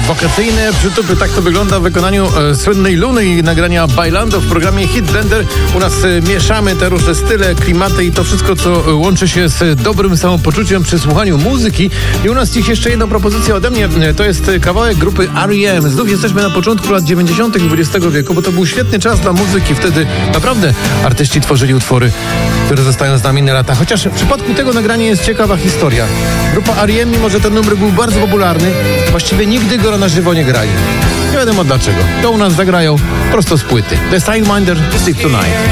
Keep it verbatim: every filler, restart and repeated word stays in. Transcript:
Wakacyjne przytupy, tak to wygląda w wykonaniu e, słynnej Luny i nagrania Bailando w programie Hit Blender. U nas e, mieszamy te różne style, klimaty i to wszystko, co e, łączy się z dobrym samopoczuciem przy słuchaniu muzyki. I u nas dziś jeszcze jedna propozycja ode mnie. E, to jest kawałek grupy R E M. Znów jesteśmy na początku lat dziewięćdziesiątych dwudziestego wieku, bo to był świetny czas dla muzyki. Wtedy naprawdę artyści tworzyli utwory, które zostają z nami na lata. Chociaż w przypadku tego nagrania jest ciekawa historia. Grupa R E M, mimo że ten numer był bardzo popularny, właściwie nigdy go na żywo nie grali. Nie wiadomo dlaczego. To u nas zagrają prosto z płyty. The Sidewinder, Stick Tonight.